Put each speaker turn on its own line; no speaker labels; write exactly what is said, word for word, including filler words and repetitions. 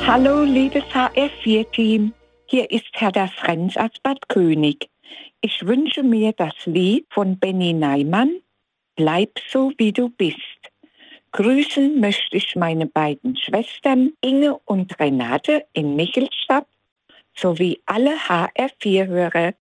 Hallo, liebes H R vier Team. Hier ist Hertha Frenz aus Bad König. Ich wünsche mir das Lied von Benny Neimann, Bleib so wie du bist. Grüßen möchte ich meine beiden Schwestern Inge und Renate in Michelstadt sowie alle H R vier Hörer